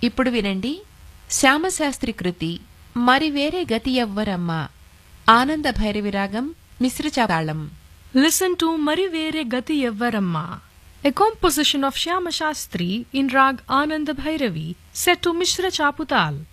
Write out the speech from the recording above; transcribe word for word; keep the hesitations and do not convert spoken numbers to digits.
ఇప్పుడు వినండి శ్యామశాస్త్రి కృతి మరి వేరే గతి ఎవ్వరమ్మా ఆనంద భైరవి రాగం మిశ్ర తాళం. Listen to Mari Vere Gati Evvaramma, a composition of Shyama Shastri in Rag Ananda Bhairavi set to Mishra Chaputal.